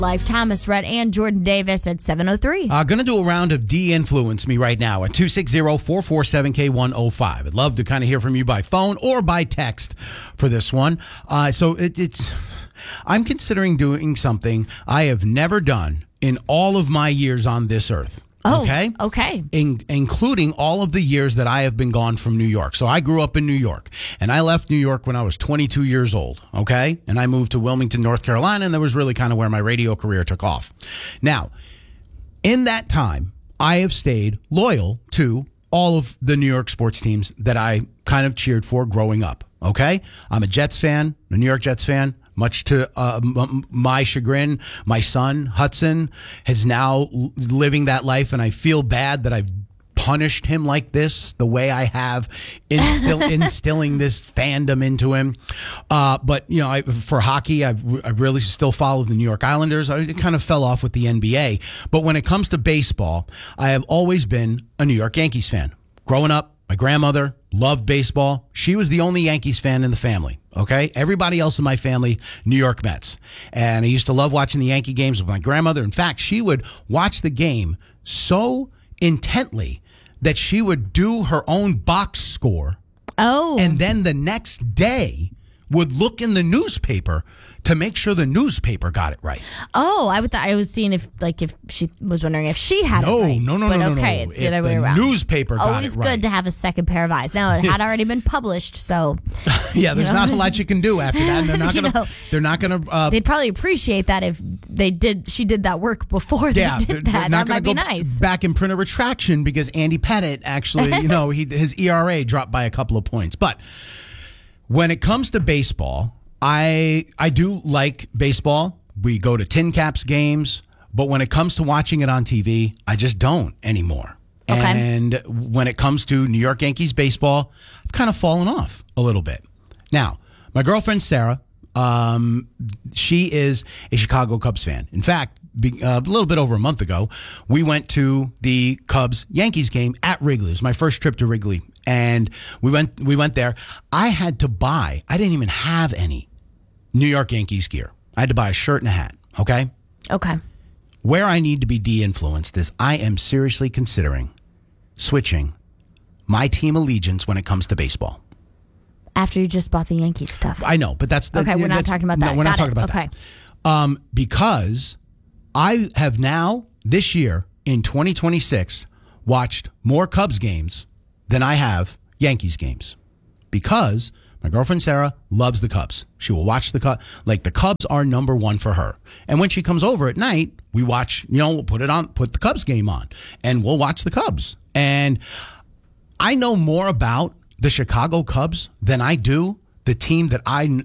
Life, Thomas Rhett and Jordan Davis at 7:03. Going to do a round of de-influence me right now at 260-447-K105. I'd love to kind of hear from you by phone or by text for this one. I'm considering doing something I have never done in all of my years on this earth. Oh, okay. Including all of the years that I have been gone from New York. So I grew up in New York, and I left New York when I was 22 years old, okay? And I moved to Wilmington, North Carolina, and that was really kind of where my radio career took off. Now, in that time, I have stayed loyal to all of the New York sports teams that I kind of cheered for growing up, okay? I'm a Jets fan, a New York Jets fan. Much to my chagrin, my son, Hudson, is now living that life, and I feel bad that I've punished him like this, the way I have, instilling this fandom into him. But, you know, for hockey, I really still follow the New York Islanders. I kind of fell off with the NBA. But when it comes to baseball, I have always been a New York Yankees fan. Growing up, my grandmother loved baseball. She was the only Yankees fan in the family, okay? Everybody else in my family, New York Mets. And I used to love watching the Yankee games with my grandmother. In fact, she would watch the game so intently that she would do her own box score. Oh. And then the next day would look in the newspaper to make sure the newspaper got it right. Oh, I was seeing if she was wondering if she had it right. No. Okay, it's the other way around. Newspaper got it right. Always good to have a second pair of eyes. Now, it had already been published, so... Yeah, there's not a lot you can do after that. And they're not going to... They'd probably appreciate that if she did that work before they did that. That might be nice. Back and print a retraction because Andy Pettitte actually, his ERA dropped by a couple of points. But when it comes to baseball... I do like baseball. We go to Tin Caps games, but when it comes to watching it on TV, I just don't anymore. Okay. And when it comes to New York Yankees baseball, I've kind of fallen off a little bit. Now, my girlfriend Sarah, she is a Chicago Cubs fan. In fact, a little bit over a month ago, we went to the Cubs-Yankees game at Wrigley. It was my first trip to Wrigley, and we went there. I didn't even have any New York Yankees gear. I had to buy a shirt and a hat, okay? Okay. Where I need to be de-influenced is I am seriously considering switching my team allegiance when it comes to baseball. After you just bought the Yankees stuff. I know, but that's... Okay, we're not talking about that. No, we're not talking about that. Because I have now, this year, in 2026, watched more Cubs games than I have Yankees games. Because my girlfriend Sarah loves the Cubs. She will watch the Cubs. Like, the Cubs are number one for her. And when she comes over at night, we watch, we'll put the Cubs game on, and we'll watch the Cubs. And I know more about the Chicago Cubs than I do the team that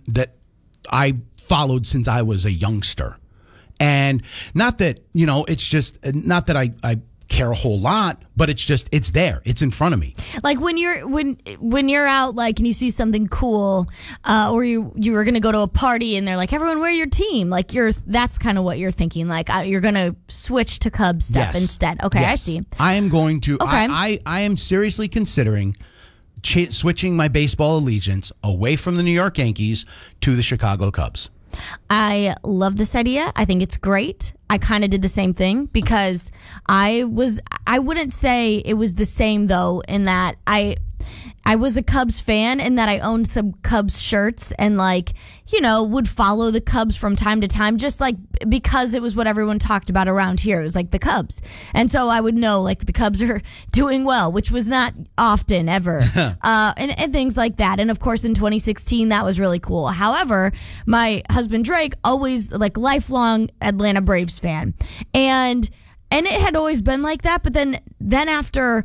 I followed since I was a youngster. And not that, it's just not that I care a whole lot, but it's there. It's in front of me. Like when you're out, like, and you see something cool, or you were going to go to a party and they're like, everyone wear your team. Like that's kind of what you're thinking. Like you're going to switch to Cubs stuff instead. Okay. Yes. I see. I am going to, okay. I am seriously considering switching my baseball allegiance away from the New York Yankees to the Chicago Cubs. I love this idea. I think it's great. I kind of did the same thing because I wouldn't say it was the same though, in that I was a Cubs fan and that I owned some Cubs shirts and would follow the Cubs from time to time, just like because it was what everyone talked about around here. It was like the Cubs. And so I would know like the Cubs are doing well, which was not often ever, and things like that. And of course in 2016, that was really cool. However, my husband Drake, always like lifelong Atlanta Braves fan. And it had always been like that. But then after,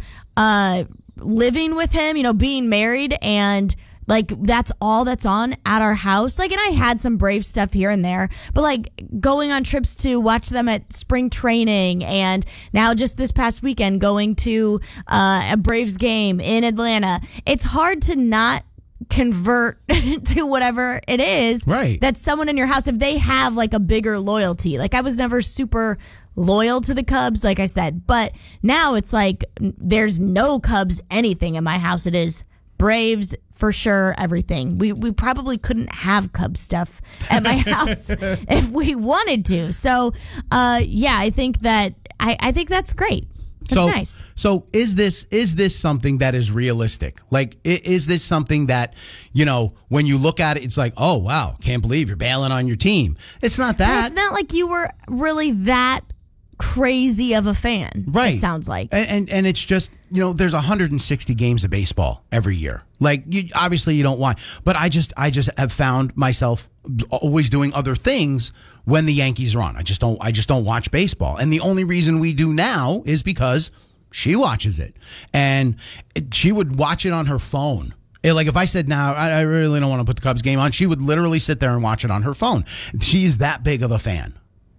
living with him, being married, and like that's all that's on at our house. Like, and I had some Brave stuff here and there, but like going on trips to watch them at spring training, and now just this past weekend going to a Braves game in Atlanta. It's hard to not convert to whatever it is that someone in your house, if they have like a bigger loyalty. Like I was never super loyal to the Cubs, like I said, but now it's like there's no Cubs anything in my house. It is Braves, for sure, everything. We probably couldn't have Cubs stuff at my house if we wanted to. So, yeah, I think that's great. That's nice. So is this something that is realistic? Like, is this something that, when you look at it, it's like, oh, wow, can't believe you're bailing on your team. It's not that. It's not like you were really that crazy of a fan. Right. It sounds like. And it's just, there's 160 games of baseball every year. Like, obviously you don't want, but I just have found myself always doing other things when the Yankees are on. I just don't watch baseball. And the only reason we do now is because she watches it. And she would watch it on her phone. Like, if I said, now I really don't want to put the Cubs game on, she would literally sit there and watch it on her phone. She's that big of a fan.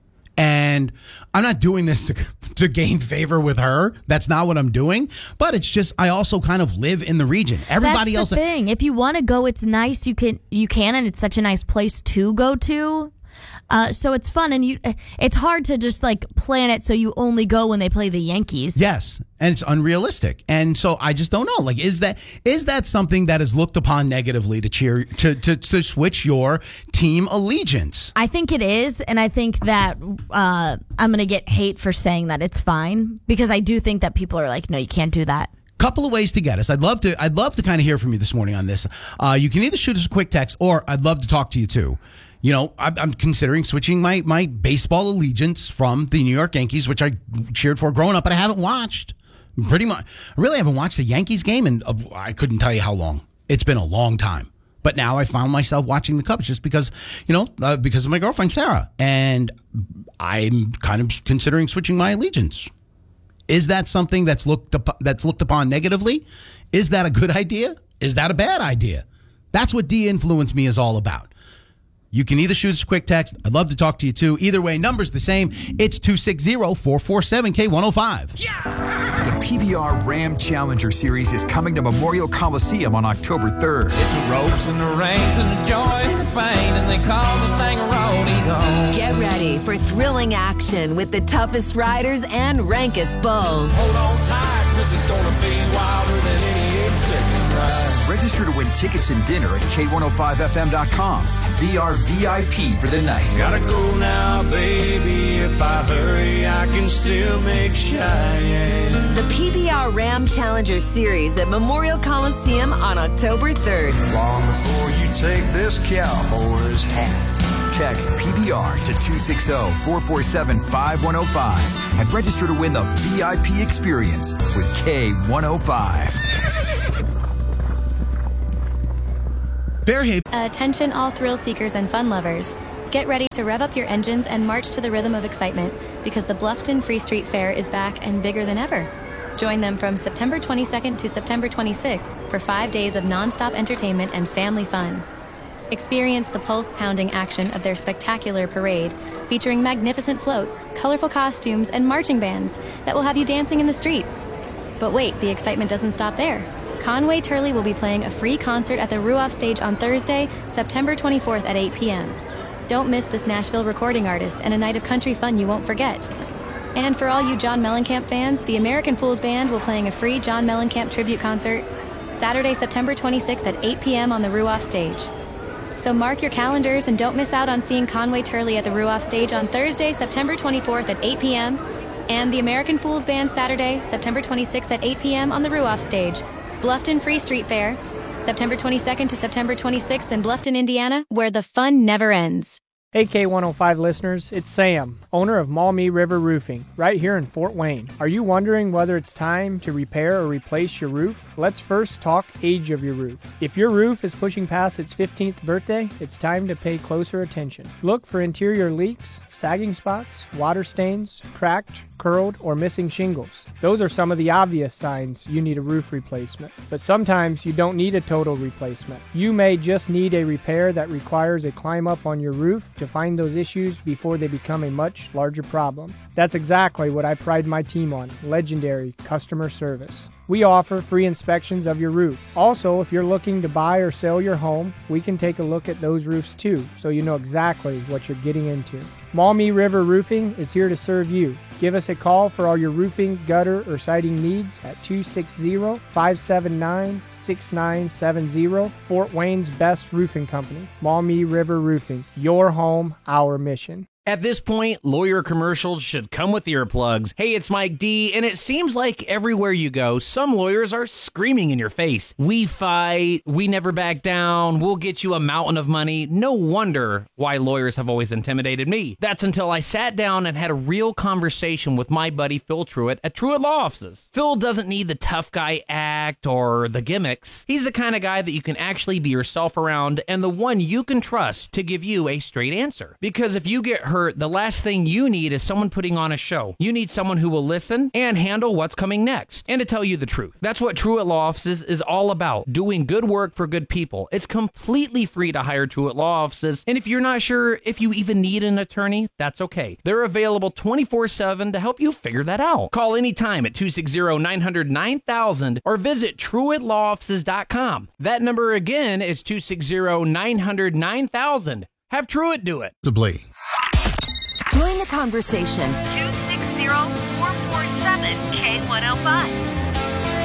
And I'm not doing this to gain favor with her. That's not what I'm doing. But it's just, I also kind of live in the region. Everybody else. That's the thing. If you want to go, it's nice. You can, and it's such a nice place to go to. So it's fun, and it's hard to just like plan it so you only go when they play the Yankees. Yes, and it's unrealistic, and so I just don't know. Like, is that something that is looked upon negatively to switch your team allegiance? I think it is, and I think that I'm going to get hate for saying that it's fine, because I do think that people are like, no, you can't do that. Couple of ways to get us. I'd love to kind of hear from you this morning on this. You can either shoot us a quick text, or I'd love to talk to you too. I'm considering switching my baseball allegiance from the New York Yankees, which I cheered for growing up, but I haven't watched. Pretty much, I really haven't watched a Yankees game, and I couldn't tell you how long. It's been a long time. But now I found myself watching the Cubs just because, because of my girlfriend, Sarah. And I'm kind of considering switching my allegiance. Is that something that's looked upon negatively? Is that a good idea? Is that a bad idea? That's what De-Influence Me is all about. You can either shoot us a quick text. I'd love to talk to you too. Either way, number's the same. It's 260-447-K105. Yeah! The PBR Ram Challenger Series is coming to Memorial Coliseum on October 3rd. It's the ropes and the reins and the joy and the pain, and they call the thing a roadie gone. Get ready for thrilling action with the toughest riders and rankest bulls. Hold on tight, because it's going to be wilder than any insect ride. Register to win tickets and dinner at K105FM.com. Be our VIP for the night. Gotta go now, baby. If I hurry, I can still make Cheyenne. The PBR Ram Challenger Series at Memorial Coliseum on October 3rd. Long before you take this cowboy's hat. Text PBR to 260-447-5105 and register to win the VIP experience with K105. Fairhaven. Attention all thrill seekers and fun lovers. Get ready to rev up your engines and march to the rhythm of excitement, because the Bluffton Free Street Fair is back and bigger than ever. Join them from September 22nd to September 26th for 5 days of nonstop entertainment and family fun. Experience the pulse-pounding action of their spectacular parade, featuring magnificent floats, colorful costumes, and marching bands that will have you dancing in the streets. But wait, the excitement doesn't stop there. Conway Turley will be playing a free concert at the Ruoff Stage on Thursday, September 24th at 8 p.m. Don't miss this Nashville recording artist and a night of country fun you won't forget. And for all you John Mellencamp fans, the American Fools Band will playing a free John Mellencamp tribute concert Saturday, September 26th at 8 p.m. on the Ruoff Stage. So mark your calendars and don't miss out on seeing Conway Turley at the Ruoff Stage on Thursday, September 24th at 8 p.m. and the American Fools Band Saturday, September 26th at 8 p.m. on the Ruoff Stage. Bluffton Free Street Fair, September 22nd to September 26th in Bluffton, Indiana, where the fun never ends. Hey K105 listeners, it's Sam, owner of Maumee River Roofing, right here in Fort Wayne. Are you wondering whether it's time to repair or replace your roof? Let's first talk age of your roof. If your roof is pushing past its 15th birthday, it's time to pay closer attention. Look for interior leaks, sagging spots, water stains, cracked, curled, or missing shingles. Those are some of the obvious signs you need a roof replacement. But sometimes you don't need a total replacement. You may just need a repair that requires a climb up on your roof to find those issues before they become a much larger problem. That's exactly what I pride my team on, legendary customer service. We offer free inspections of your roof. Also, if you're looking to buy or sell your home, we can take a look at those roofs too, so you know exactly what you're getting into. Maumee River Roofing is here to serve you. Give us a call for all your roofing, gutter, or siding needs at 260-579-6970. Fort Wayne's best roofing company, Maumee River Roofing. Your home, our mission. At this point, lawyer commercials should come with earplugs. Hey, it's Mike D, and it seems like everywhere you go, some lawyers are screaming in your face. We fight, we never back down, we'll get you a mountain of money. No wonder why lawyers have always intimidated me. That's until I sat down and had a real conversation with my buddy Phil Truitt at Truitt Law Offices. Phil doesn't need the tough guy act or the gimmicks. He's the kind of guy that you can actually be yourself around and the one you can trust to give you a straight answer. Because if you get hurt, the last thing you need is someone putting on a show. You need someone who will listen and handle what's coming next. And to tell you the truth, that's what Truitt Law Offices is all about, doing good work for good people. It's completely free to hire Truitt Law Offices, and if you're not sure if you even need an attorney, that's okay. They're available 24/7 to help you figure that out. Call anytime at 260-900-9000 or visit TruittLawOffices.com. That number again is 260-900-9000. Have Truitt do it. Join the conversation. 260-447-K105.